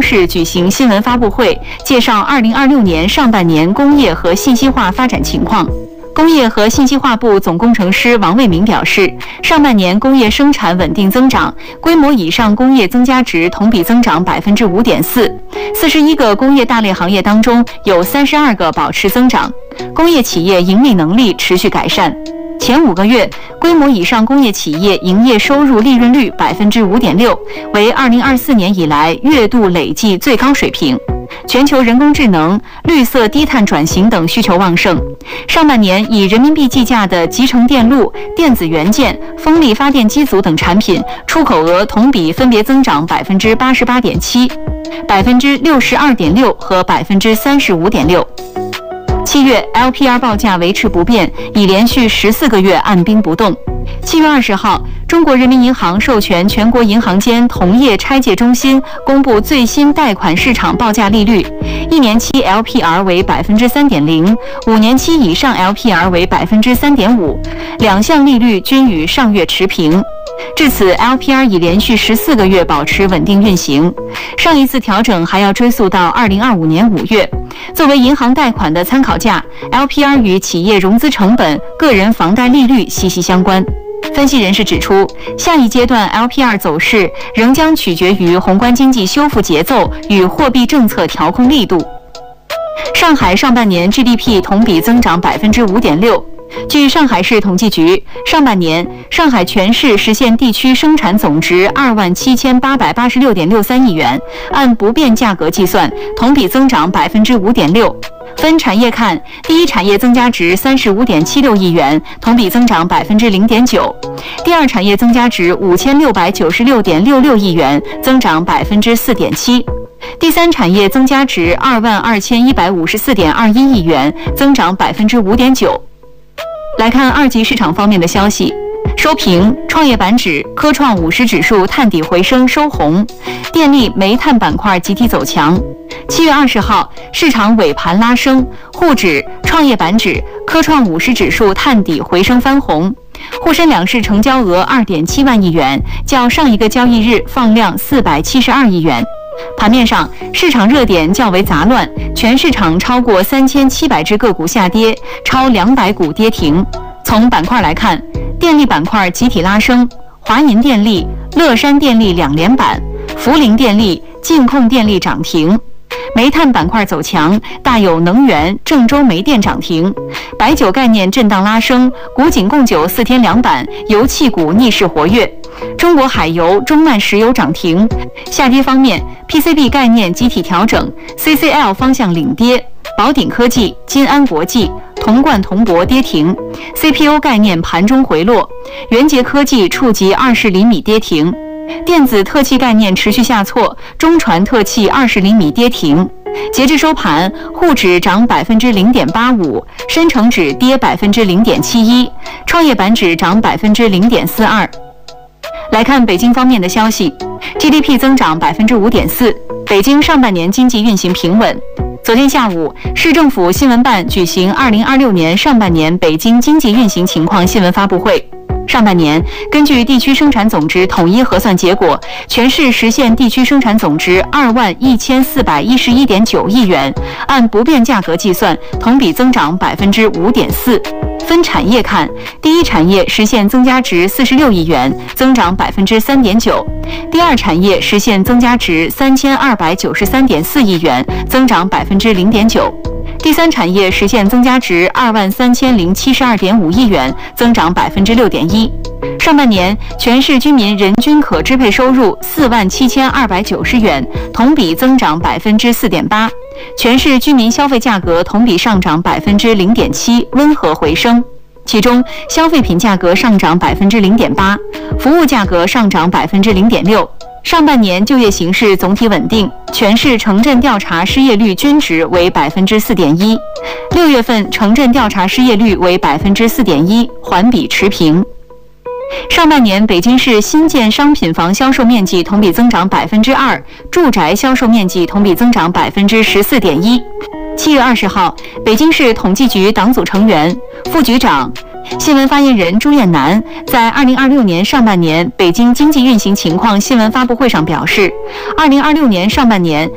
市举行新闻发布会，介绍2026年上半年工业和信息化发展情况。工业和信息化部总工程师王卫明表示，上半年工业生产稳定增长，规模以上工业增加值同比增长5.4%，41个工业大类行业当中有32个保持增长，工业企业盈利能力持续改善。前5个月，规模以上工业企业营业收入利润率5.6%，为2024年以来月度累计最高水平。全球人工智能、绿色低碳转型等需求旺盛。上半年以人民币计价的集成电路、电子元件、风力发电机组等产品出口额同比分别增长88.7%、62.6%和35.6%。7月 LPR 报价维持不变，已连续14个月按兵不动。7月20号，中国人民银行授权全国银行间同业拆借中心公布最新贷款市场报价利率，1年期 LPR 为3.0%，5年期以上 LPR 为3.5%，两项利率均与上月持平。至此 ，LPR 已连续14个月保持稳定运行。上一次调整还要追溯到2025年5月。作为银行贷款的参考价 ，LPR 与企业融资成本、个人房贷利率息息相关。分析人士指出，下一阶段 LPR 走势仍将取决于宏观经济修复节奏与货币政策调控力度。上海上半年 GDP 同比增长5.6%。据上海市统计局，上半年上海全市实现地区生产总值27886.63亿元，按不变价格计算，同比增长5.6%。分产业看，第一产业增加值35.76亿元，同比增长0.9%；第二产业增加值5696.66亿元，增长4.7%；第三产业增加值22154.21亿元，增长5.9%。来看二级市场方面的消息，收评创业板指、科创50指数探底回升收红，电力、煤炭板块集体走强。7月20号，市场尾盘拉升，沪指、创业板指、科创50指数探底回升翻红。沪深两市成交额2.7万亿元，较上一个交易日放量472亿元。盘面上，市场热点较为杂乱，全市场超过3700只个股下跌，超200股跌停。从板块来看，电力板块集体拉升，华银电力、乐山电力2连板，涪陵电力、晋控电力涨停。煤炭板块走强，大有能源、郑州煤电涨停。白酒概念震荡拉升，古井贡酒4天2板，油气股逆势活跃。中国海油、中曼石油涨停。下跌方面 ，PCB 概念集体调整 ，CCL 方向领跌，宝鼎科技、金安国际、铜冠铜箔跌停。CPU 概念盘中回落，元捷科技触及20厘米跌停。电子特气概念持续下挫，中传特气20厘米跌停。截至收盘，沪指涨0.85%，深成指跌0.71%，创业板指涨0.42%。来看北京方面的消息 ，GDP 增长5.4%，北京上半年经济运行平稳。昨天下午，市政府新闻办举行2026年上半年北京经济运行情况新闻发布会。上半年，根据地区生产总值统一核算结果，全市实现地区生产总值21411.9亿元，按不变价格计算，同比增长5.4%。分产业看，第一产业实现增加值46亿元，增长3.9%；第二产业实现增加值3293.4亿元，增长0.9%；第三产业实现增加值23072.5亿元，增长6.1%。上半年，全市居民人均可支配收入47290元，同比增长4.8%。全市居民消费价格同比上涨0.7%，温和回升。其中，消费品价格上涨0.8%，服务价格上涨0.6%。上半年就业形势总体稳定，全市城镇调查失业率均值为4.1%，6月份城镇调查失业率为4.1%，环比持平。上半年，北京市新建商品房销售面积同比增长2%，住宅销售面积同比增长14.1%。7月20号，北京市统计局党组成员、副局长、新闻发言人朱艳楠在2026年上半年北京经济运行情况新闻发布会上表示，2026年上半年